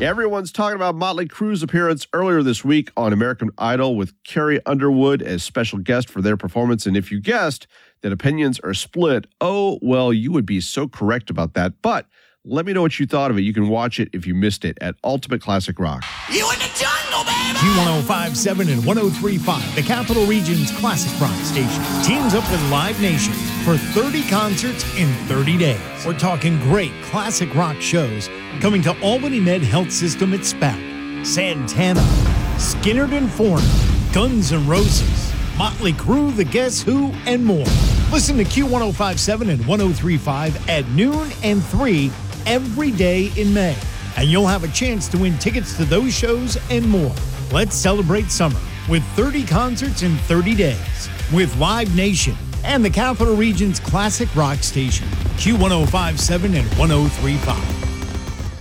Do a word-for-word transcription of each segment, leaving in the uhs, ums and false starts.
Everyone's talking about Motley Crue's appearance earlier this week on American Idol with Carrie Underwood as special guest for their performance. And if you guessed that opinions are split, oh, well, you would be so correct about that. But let me know what you thought of it. You can watch it if you missed it at Ultimate Classic Rock. You in the jungle, baby! Q one oh five point seven and one oh three point five, the Capital Region's classic rock station, teams up with Live Nation for thirty concerts in thirty days. We're talking great classic rock shows coming to Albany Med Health System at Spout, Santana, Skynyrd and Foreigner, Guns N' Roses, Motley Crue, The Guess Who, and more. Listen to Q one oh five point seven and one oh three point five at noon and three every day in May. And you'll have a chance to win tickets to those shows and more. Let's celebrate summer with thirty concerts in thirty days with Live Nation and the Capital Region's classic rock station, Q one oh five point seven and one oh three point five.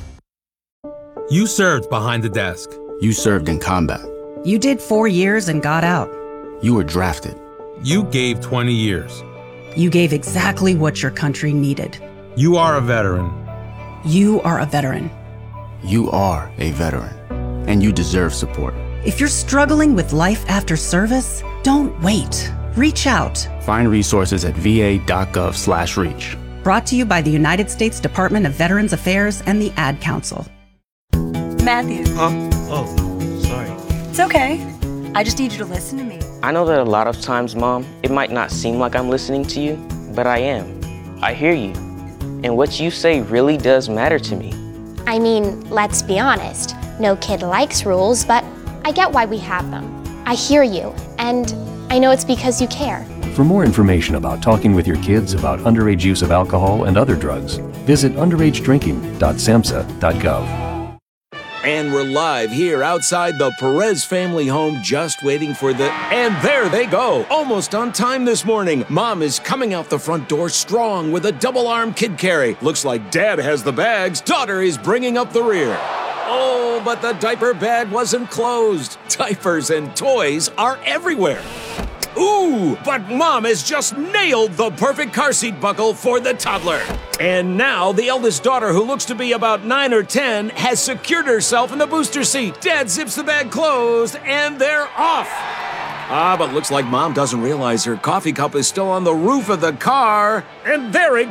You served behind the desk. You served in combat. You did four years and got out. You were drafted. You gave twenty years. You gave exactly what your country needed. You are a veteran. You are a veteran. You are a veteran, and you deserve support. If you're struggling with life after service, don't wait. Reach out. Find resources at va.gov slash reach. Brought to you by the United States Department of Veterans Affairs and the Ad Council. Matthew. Huh? Oh, sorry. It's okay. I just need you to listen to me. I know that a lot of times, Mom, it might not seem like I'm listening to you, but I am. I hear you. And what you say really does matter to me. I mean, let's be honest. No kid likes rules, but I get why we have them. I hear you, and I know it's because you care. For more information about talking with your kids about underage use of alcohol and other drugs, visit underage drinking dot samhsa dot gov. And we're live here outside the Perez family home, just waiting for the... And there they go, almost on time this morning. Mom is coming out the front door strong with a double-arm kid carry. Looks like Dad has the bags. Daughter is bringing up the rear. Oh, but the diaper bag wasn't closed. Diapers and toys are everywhere. Ooh, but Mom has just nailed the perfect car seat buckle for the toddler. And now the eldest daughter, who looks to be about nine or ten, has secured herself in the booster seat. Dad zips the bag closed, and they're off. Ah, but looks like Mom doesn't realize her coffee cup is still on the roof of the car. And there it